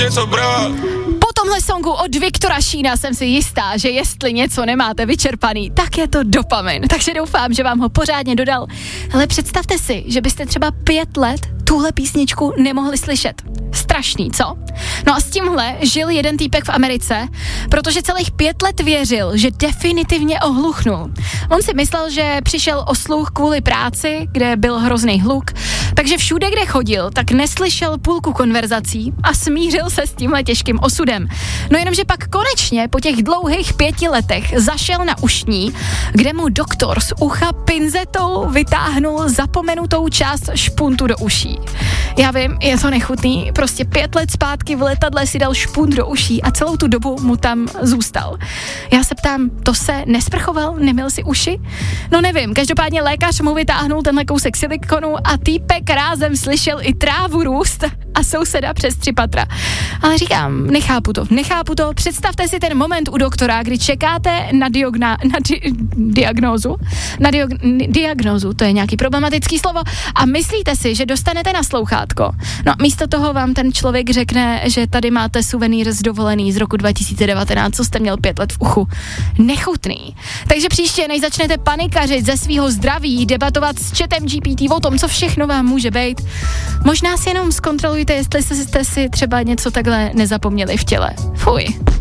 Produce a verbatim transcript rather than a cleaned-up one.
něco brát. Po tomhle songu od Viktora Šína jsem si jistá, že jestli něco nemáte vyčerpaný, tak je to dopamin. Takže doufám, že vám ho pořádně dodal. Ale představte si, že byste třeba pět let tuhle písničku nemohli slyšet. Strašný, co? No a s tímhle žil jeden týpek v Americe, protože celých pět let věřil, že definitivně ohluchnul. On si myslel, že přišel o sluch kvůli práci, kde byl hrozný hluk, takže všude, kde chodil, tak neslyšel půlku konverzací a smířil se s tímhle těžkým osudem. No jenomže pak konečně po těch dlouhých pěti letech zašel na ušní, kde mu doktor z ucha pinzetou vytáhnul zapomenutou část špuntu do uší. Já vím, je to nechutný, prostě pět let zpátky v letadle si dal špunt do uší a celou tu dobu mu tam zůstal. Já se ptám, to se nesprchoval, nemyl si uši? No nevím, každopádně lékař mu vytáhnul tenhle kousek silikonu a týpek rázem slyšel i trávu růst a souseda přes tři patra. Ale říkám, nechápu to, nechápu to. Představte si ten moment u doktora, kdy čekáte na, diogna, na di, diagnózu, na diog, diagnózu, to je nějaký problematický slovo, a myslíte si, že dostanete na slouchátko. No místo toho vám ten člověk řekne, že tady máte suvenýr z dovolený z roku dva tisíce devatenáct, co jste měl pět let v uchu. Nechutný. Takže příště, než začnete panikařit ze svýho zdraví, debatovat s chatem G P T o tom, co všechno vám může být, možná si jenom zkontrolujte, jestli jste si třeba něco takhle nezapomněli v těle. Fuj.